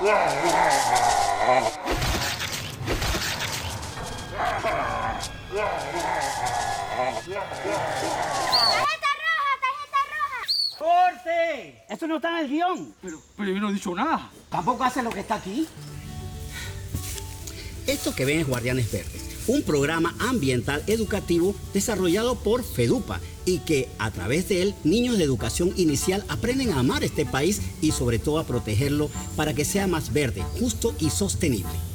¡Corte! Esto no está en el guión. Pero yo no he dicho nada. Tampoco hace lo que está aquí. Esto que ven es Guardianes Verdes, un programa ambiental educativo desarrollado por FEDUPA y que a través de él niños de educación inicial aprenden a amar este país y sobre todo a protegerlo para que sea más verde, justo y sostenible.